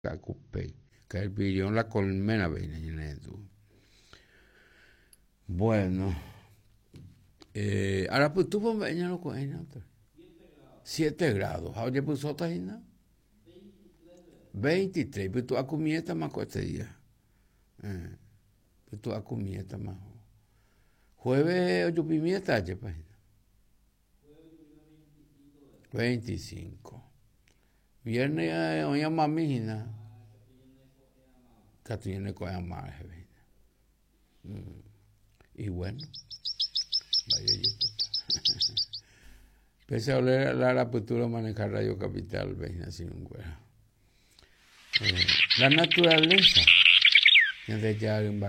Cacupé, que el pirión la colmena viene tú. Bueno, ahora pues tú bombeña lo coges, 7 grados. Ahora pues otra hina 23. Pues tú acomieta más con este día. Pues tú acomieta más. Jueves yo pimienta ya pues 25. Viernes hoy a mamina. Que tiene que amar. Y bueno, vaya yo. Pese a oler la apertura manejar Radio Capital, sin güera. La naturaleza. Ya